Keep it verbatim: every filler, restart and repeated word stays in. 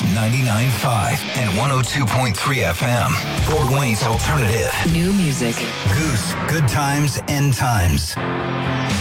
ninety-nine point five and one oh two point three F M. Fort Wayne's alternative. New music. Goose, good times, end times.